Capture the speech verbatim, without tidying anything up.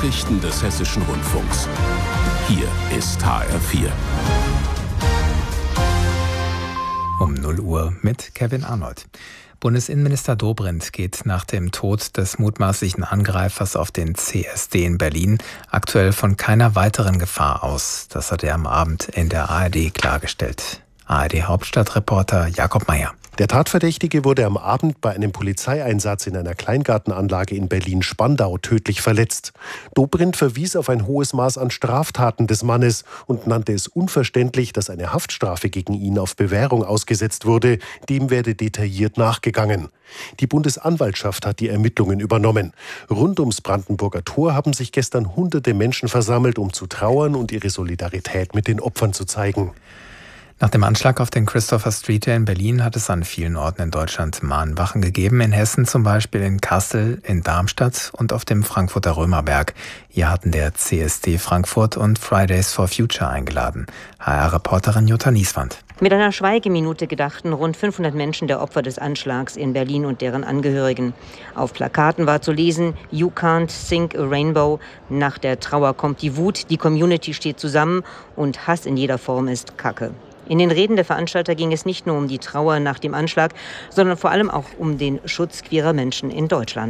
Nachrichten des Hessischen Rundfunks. Hier ist H R vier. Um null Uhr mit Kevin Arnold. Bundesinnenminister Dobrindt geht nach dem Tod des mutmaßlichen Angreifers auf den C S D in Berlin aktuell von keiner weiteren Gefahr aus. Das hat er am Abend in der A R D klargestellt. A R D-Hauptstadtreporter Jakob Meyer. Der Tatverdächtige wurde am Abend bei einem Polizeieinsatz in einer Kleingartenanlage in Berlin-Spandau tödlich verletzt. Dobrindt verwies auf ein hohes Maß an Straftaten des Mannes und nannte es unverständlich, dass eine Haftstrafe gegen ihn auf Bewährung ausgesetzt wurde. Dem werde detailliert nachgegangen. Die Bundesanwaltschaft hat die Ermittlungen übernommen. Rund ums Brandenburger Tor haben sich gestern hunderte Menschen versammelt, um zu trauern und ihre Solidarität mit den Opfern zu zeigen. Nach dem Anschlag auf den Christopher Street in Berlin hat es an vielen Orten in Deutschland Mahnwachen gegeben. In Hessen zum Beispiel in Kassel, in Darmstadt und auf dem Frankfurter Römerberg. Hier hatten der C S D Frankfurt und Fridays for Future eingeladen. H R-Reporterin Jutta Nieswand. Mit einer Schweigeminute gedachten rund fünfhundert Menschen der Opfer des Anschlags in Berlin und deren Angehörigen. Auf Plakaten war zu lesen: You can't sink a rainbow. Nach der Trauer kommt die Wut, die Community steht zusammen und Hass in jeder Form ist Kacke. In den Reden der Veranstalter ging es nicht nur um die Trauer nach dem Anschlag, sondern vor allem auch um den Schutz queerer Menschen in Deutschland.